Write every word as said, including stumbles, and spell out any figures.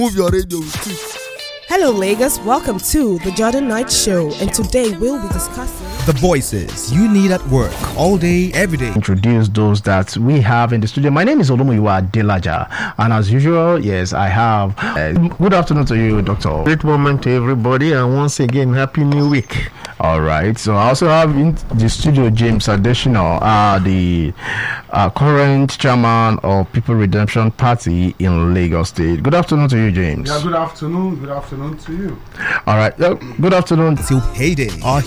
Move your radio with it. Hello, Lagos. Welcome to the Jordan Knight Show, and today we'll be discussing the voices you need at work all day, every day. Introduce those that we have in the studio. My name is Olumoyiwa Delaja, and as usual, yes, I have. Uh, good afternoon to you, Doctor. Great moment to everybody, and once again, Happy New Week. All right. So I also have in the studio James Adesina, uh, the uh, current chairman of People Redemption Party in Lagos State. Good afternoon to you, James. Yeah, good afternoon. Good afternoon to you. All right. Uh, good afternoon. Till payday, our